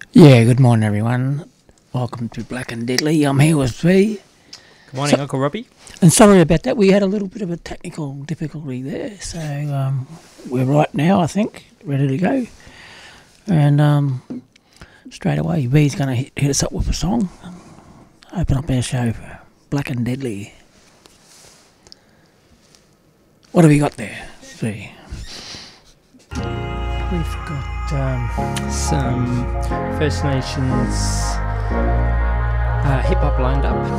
Yeah, good morning, everyone. Welcome to Black and Deadly. I'm here with V. Good morning, Uncle Robbie. And sorry about that. We had a little bit of a technical difficulty there. So we're right now, I think, ready to go. And straight away, V's going to hit us up with a song. Open up our show, Black and Deadly. What have you got there, V? We've got some First Nations hip-hop lined up.